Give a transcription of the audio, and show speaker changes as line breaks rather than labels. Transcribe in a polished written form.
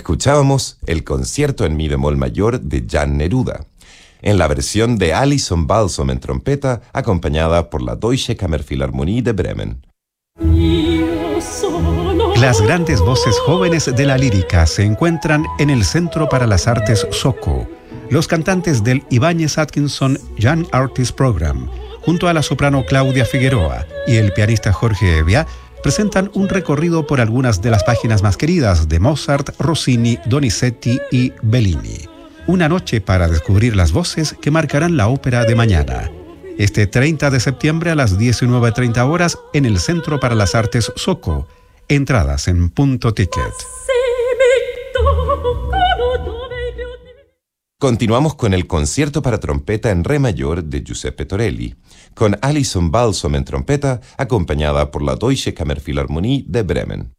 Escuchábamos el concierto en mi bemol mayor de Jan Neruda, en la versión de Alison Balsom en trompeta, acompañada por la Deutsche Kammerphilharmonie de Bremen.
Las grandes voces jóvenes de la lírica se encuentran en el Centro para las Artes SOCO. Los cantantes del Ibáñez Atkinson Young Artist Program, junto a la soprano Claudia Figueroa y el pianista Jorge Evia, presentan un recorrido por algunas de las páginas más queridas de Mozart, Rossini, Donizetti y Bellini. Una noche para descubrir las voces que marcarán la ópera de mañana. Este 30 de septiembre a las 19:30 horas en el Centro para las Artes SOCO. Entradas en Punto Ticket.
Continuamos con el concierto para trompeta en re mayor de Giuseppe Torelli, con Alison Balsom en trompeta, acompañada por la Deutsche Kammerphilharmonie de Bremen.